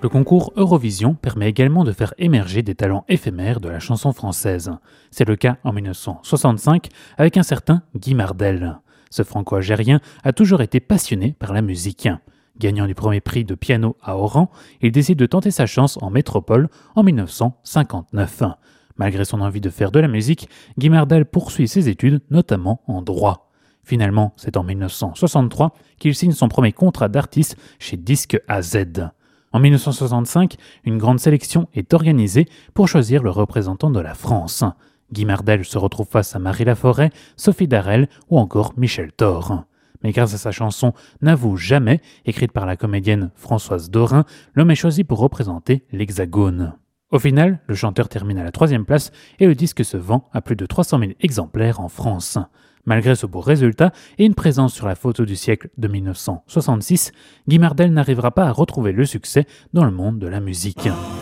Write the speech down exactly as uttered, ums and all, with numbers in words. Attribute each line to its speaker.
Speaker 1: Le concours Eurovision permet également de faire émerger des talents éphémères de la chanson française. C'est le cas en dix-neuf cent soixante-cinq avec un certain Guy Mardel. Ce franco-algérien a toujours été passionné par la musique. Gagnant du premier prix de piano à Oran, il décide de tenter sa chance en métropole en dix-neuf cent cinquante-neuf. Malgré son envie de faire de la musique, Guy Mardel poursuit ses études, notamment en droit. Finalement, c'est en dix-neuf cent soixante-trois qu'il signe son premier contrat d'artiste chez Disques A Z. En dix-neuf cent soixante-cinq, une grande sélection est organisée pour choisir le représentant de la France. Guy Mardel se retrouve face à Marie Laforêt, Sophie Darel ou encore Michel Thor. Mais grâce à sa chanson « N'avoue jamais », écrite par la comédienne Françoise Dorin, l'homme est choisi pour représenter l'Hexagone. Au final, le chanteur termine à la troisième place et le disque se vend à plus de trois cent mille exemplaires en France. Malgré ce beau résultat et une présence sur la photo du siècle de dix-neuf cent soixante-six, Guy Mardel n'arrivera pas à retrouver le succès dans le monde de la musique.